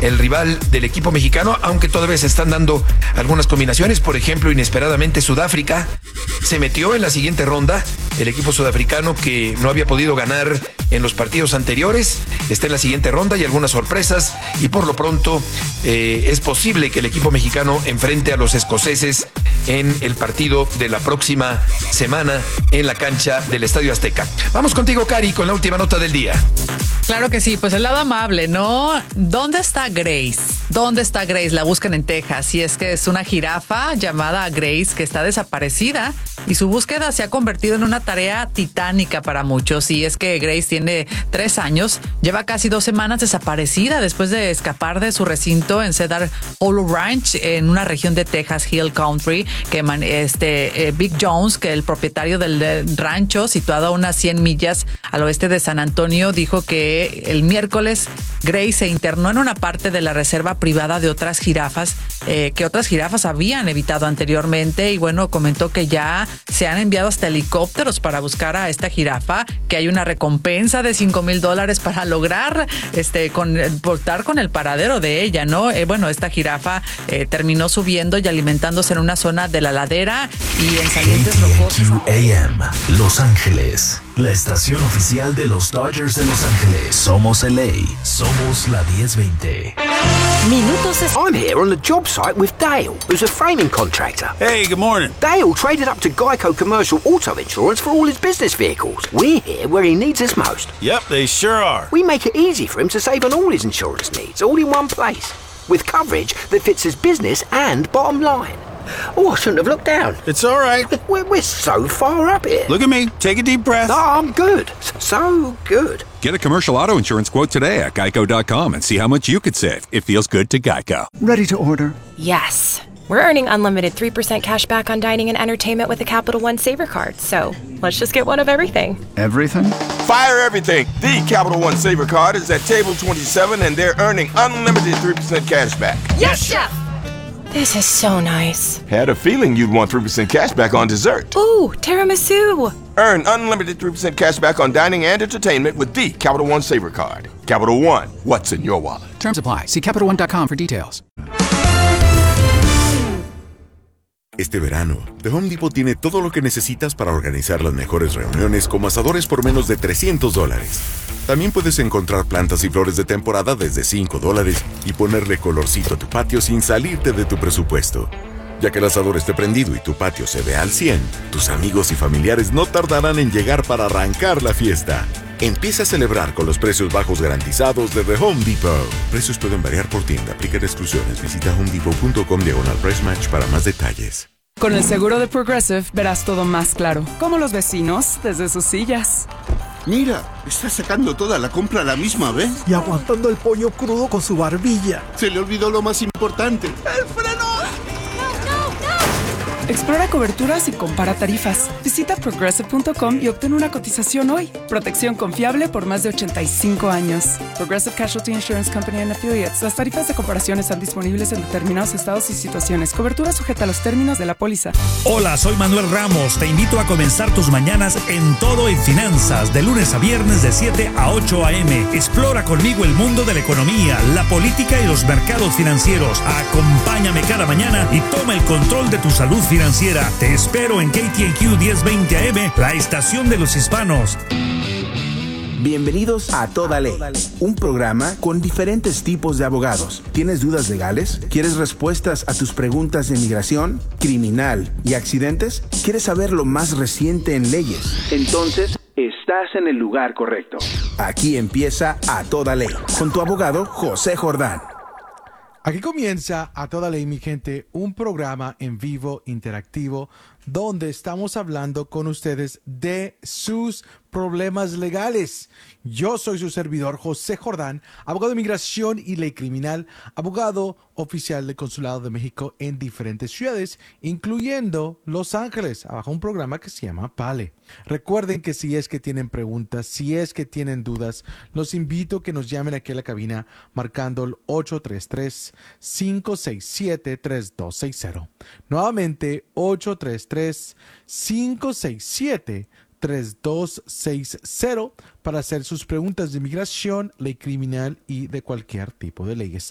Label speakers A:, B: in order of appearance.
A: el rival del equipo mexicano, aunque todavía se están dando algunas combinaciones. Por ejemplo, inesperadamente Sudáfrica se metió en la siguiente ronda. El equipo sudafricano, que no había podido ganar en los partidos anteriores, está en la siguiente ronda y algunas sorpresas, y por lo pronto es posible que el equipo mexicano enfrente a los escoceses en el partido de la próxima semana en la cancha del Estadio Azteca. Vamos contigo, Cari, con la última nota del día.
B: Claro que sí, pues el lado amable, ¿no? ¿Dónde está Grace? ¿Dónde está Grace? La buscan en Texas, y es que es una jirafa llamada Grace que está desaparecida, y su búsqueda se ha convertido en una tarea titánica para muchos. Y es que Grace tiene 3 años, lleva casi 2 semanas desaparecida después de escapar de su recinto en Cedar Hollow Ranch, en una región de Texas, Hill Country, que Big Jones, que el propietario del rancho, situado a unas 100 millas al oeste de San Antonio, dijo que el miércoles Grace se internó en una parte de la reserva privada de otras jirafas, que otras jirafas habían evitado anteriormente. Y bueno, comentó que ya se han enviado hasta helicópteros para buscar a esta jirafa, que hay una recompensa de $5,000 para lograr dar con el paradero de ella, ¿no? Bueno, esta jirafa terminó subiendo y alimentándose en una zona de la ladera y en salientes rocosas.
C: AM, Los Ángeles, la estación oficial de los Dodgers de Los Ángeles. Somos LA, somos la 1020.
D: I'm here on the job site with Dale, who's a framing contractor.
E: Hey, good morning.
D: Dale traded up to Geico Commercial Auto Insurance for all his business vehicles. We're here where he needs us most.
E: Yep, they sure are.
D: We make it easy for him to save on all his insurance needs, all in one place, with coverage that fits his business and bottom line. Oh, I shouldn't have looked down.
E: It's all right.
D: We're so far up here.
E: Look at me. Take a deep breath.
D: No, I'm good. So good.
F: Get a commercial auto insurance quote today at geico.com and see how much you could save. It feels good to Geico.
G: Ready to order?
H: Yes. We're earning unlimited 3% cash back on dining and entertainment with the Capital One Saver Card. So let's just get one of everything.
G: Everything?
I: Fire everything. The Capital One Saver Card is at table 27 and they're earning unlimited 3% cash back.
H: Yes, Chef! This is so nice.
I: Had a feeling you'd want 3% cash back on dessert.
H: Ooh, tiramisu.
I: Earn unlimited 3% cash back on dining and entertainment with the Capital One Saver Card. Capital One, what's in your wallet?
J: Terms apply. See CapitalOne.com for details.
K: Este verano, The Home Depot tiene todo lo que necesitas para organizar las mejores reuniones, como asadores por menos de $300. También puedes encontrar plantas y flores de temporada desde $5 y ponerle colorcito a tu patio sin salirte de tu presupuesto. Ya que el asador esté prendido y tu patio se ve al 100, tus amigos y familiares no tardarán en llegar para arrancar la fiesta. Empieza a celebrar con los precios bajos garantizados de The Home Depot. Precios pueden variar por tienda. Aplican exclusiones. Visita homedepot.com/price match para más detalles.
L: Con el seguro de Progressive verás todo más claro, como los vecinos desde sus sillas.
M: Mira, está sacando toda la compra a la misma vez.
N: Y aguantando el pollo crudo con su barbilla.
M: Se le olvidó lo más importante. ¡El freno!
L: Explora coberturas y compara tarifas. Visita Progressive.com y obtén una cotización hoy. Protección confiable por más de 85 años. Progressive Casualty Insurance Company and Affiliates. Las tarifas de comparación están disponibles en determinados estados y situaciones. Cobertura sujeta a los términos de la póliza.
O: Hola, soy Manuel Ramos. Te invito a comenzar tus mañanas en Todo en Finanzas, de lunes a viernes de 7 a 8 a.m. Explora conmigo el mundo de la economía, la política y los mercados financieros. Acompáñame cada mañana y toma el control de tu salud financiera. Te espero en KTNQ 1020 AM, la estación de los hispanos.
P: Bienvenidos a Toda Ley, un programa con diferentes tipos de abogados. ¿Tienes dudas legales? ¿Quieres respuestas a tus preguntas de inmigración, criminal y accidentes? ¿Quieres saber lo más reciente en leyes? Entonces, estás en el lugar correcto. Aquí empieza A Toda Ley, con tu abogado José Jordán.
N: Aquí comienza A Toda Ley, mi gente, un programa en vivo interactivo donde estamos hablando con ustedes de sus problemas legales. Yo soy su servidor, José Jordán, abogado de inmigración y ley criminal, abogado oficial del Consulado de México en diferentes ciudades, incluyendo Los Ángeles, bajo un programa que se llama PALE. Recuerden que si es que tienen preguntas, si es que tienen dudas, los invito a que nos llamen aquí a la cabina marcando el 833-567-3260. Nuevamente, 833-567-3260 para hacer sus preguntas de inmigración, ley criminal y de cualquier tipo de leyes.